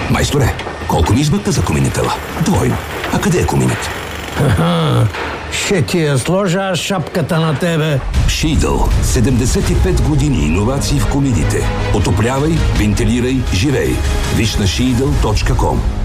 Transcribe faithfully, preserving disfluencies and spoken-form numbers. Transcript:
Майсторе, колко ми измъкна за коминитела? Двойно. А къде е коминът? Ха-ха. Ще ти я сложа аз шапката на тебе. Шийдъл. седемдесет и пет години иновации в комидите. Отоплявай, вентилирай, живей. Виж на шийдъл точка ком.